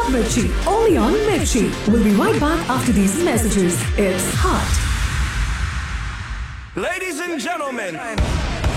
Hot Mirchi, only on Mirchi. We'll be right back after these messages. It's hot. Ladies and gentlemen.